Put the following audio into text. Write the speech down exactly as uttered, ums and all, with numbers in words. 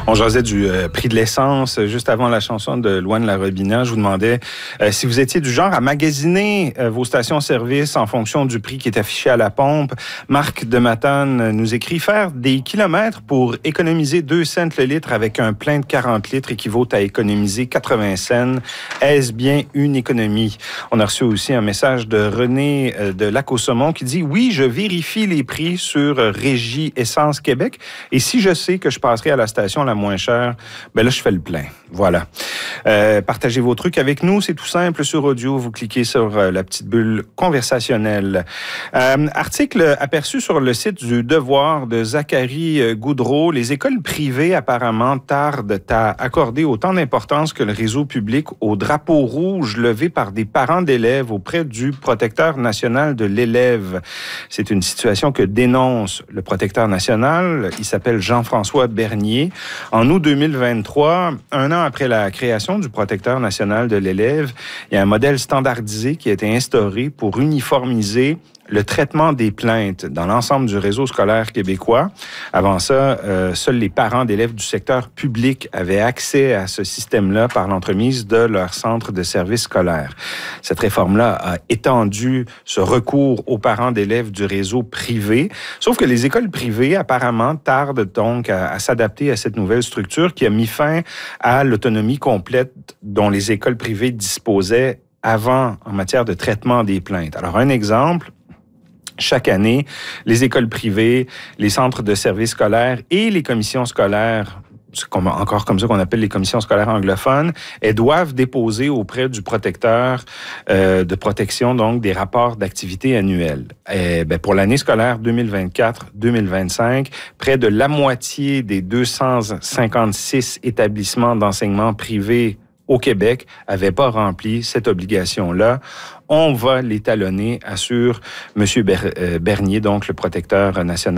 On jasait du euh, prix de l'essence. Juste avant la chanson de Louane Larobina, je vous demandais euh, si vous étiez du genre à magasiner euh, vos stations-service en fonction du prix qui est affiché à la pompe. Marc de Matane nous écrit « Faire des kilomètres pour économiser deux cents le litre avec un plein de quarante litres équivaut à économiser quatre-vingts cents. Est-ce bien une économie? » On a reçu aussi un message de René euh, de Lac-au-Saumon qui dit « Oui, je vérifie les prix sur euh, Régie Essence Québec et si je sais que je passerai à la station la moins chère, ben là, je fais le plein. » Voilà. Euh, partagez vos trucs avec nous. C'est tout simple. Sur audio, vous cliquez sur euh, la petite bulle conversationnelle. Euh, article aperçu sur le site du Devoir de Zachary Goudreau. Les écoles privées, apparemment, tardent à accorder autant d'importance que le réseau public au drapeau rouge levé par des parents d'élèves auprès du protecteur national de l'élève. C'est une situation que dénonce le protecteur national. Il s'appelle Jean-François Bernier. En août deux mille vingt-trois, un an après la création du protecteur national de l'élève, il y a un modèle standardisé qui a été instauré pour uniformiser le traitement des plaintes dans l'ensemble du réseau scolaire québécois. Avant ça, euh, seuls les parents d'élèves du secteur public avaient accès à ce système-là par l'entremise de leur centre de service scolaire. Cette réforme-là a étendu ce recours aux parents d'élèves du réseau privé, sauf que les écoles privées, apparemment, tardent donc à, à s'adapter à cette nouvelle structure qui a mis fin à l'autonomie complète dont les écoles privées disposaient avant en matière de traitement des plaintes. Alors, un exemple, chaque année, les écoles privées, les centres de services scolaires et les commissions scolaires, c'est encore comme ça qu'on appelle les commissions scolaires anglophones, elles doivent déposer auprès du protecteur euh, de protection, donc, des rapports d'activité annuels. Et, ben, pour l'année scolaire deux mille vingt-quatre deux mille vingt-cinq, près de la moitié des deux cent cinquante-six établissements d'enseignement privés au Québec n'avaient pas rempli cette obligation-là. On va les talonner, assure M. Bernier, donc le protecteur national